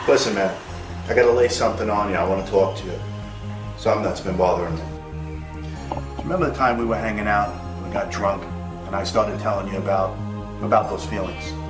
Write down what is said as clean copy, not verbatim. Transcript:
Listen, man, I gotta lay something on you. I want to talk to you. Something that's been bothering me. Do you remember the time we were hanging out, we got drunk, and I started telling you about those feelings?